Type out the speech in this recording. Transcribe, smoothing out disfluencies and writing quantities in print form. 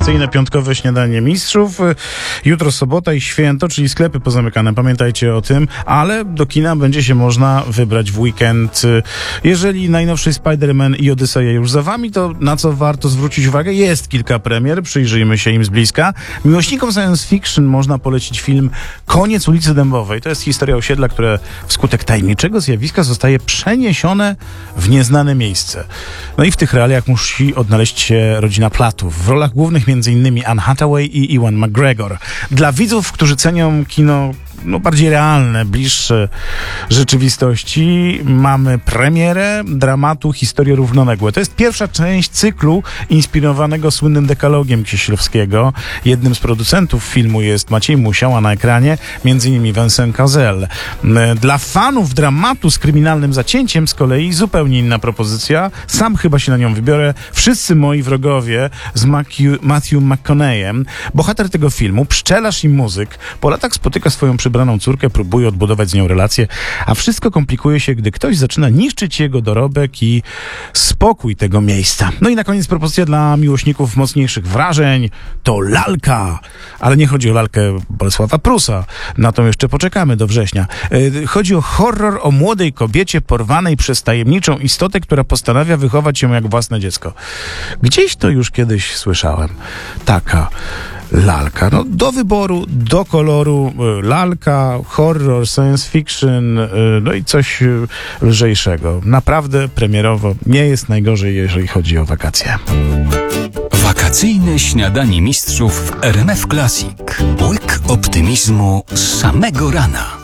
tradycyjne piątkowe śniadanie mistrzów. Jutro sobota i święto, czyli sklepy pozamykane, pamiętajcie o tym, ale do kina będzie się można wybrać w weekend. Jeżeli najnowszy Spider-Man i Odyseja już za wami, to na co warto zwrócić uwagę? Jest kilka premier, przyjrzyjmy się im z bliska. Miłośnikom science fiction można polecić film Koniec ulicy Dębowej. To jest historia osiedla, które wskutek tajemniczego zjawiska zostaje przeniesione w nieznane miejsce. No i w tych realiach musi odnaleźć się rodzina Plattów. W rolach głównych m.in. Anne Hathaway i Ewan McGregor. Dla widzów, którzy cenią kino bardziej realne, bliższe rzeczywistości, mamy premierę dramatu Historie równoległe. To jest pierwsza część cyklu inspirowanego słynnym dekalogiem Kieślowskiego. Jednym z producentów filmu jest Maciej Musiał, a na ekranie m.in. Vincent Cassel. Dla fanów dramatu z kryminalnym zacięciem z kolei zupełnie inna propozycja. Sam chyba się na nią wybiorę. Wszyscy moi wrogowie z Matthew McConaugheyem. Bohater tego filmu, pszczelarz i muzyk, po latach spotyka swoją przybraną córkę, próbuje odbudować z nią relacje, a wszystko komplikuje się, gdy ktoś zaczyna niszczyć jego dorobek i spokój tego miejsca. No i na koniec propozycja dla miłośników mocniejszych wrażeń to Lalka. Ale nie chodzi o lalkę Bolesława Prusa. Na to jeszcze poczekamy do września. Chodzi o horror o młodej kobiecie porwanej przez tajemniczą istotę, która postanawia wychować ją jak własne dziecko. Gdzieś to już kiedyś słyszałem. Taka Lalka. No, do wyboru, do koloru, lalka, horror, science fiction, no i coś lżejszego. Naprawdę premierowo nie jest najgorzej, jeżeli chodzi o wakacje. Wakacyjne śniadanie mistrzów w RMF Classic. Łyk optymizmu z samego rana.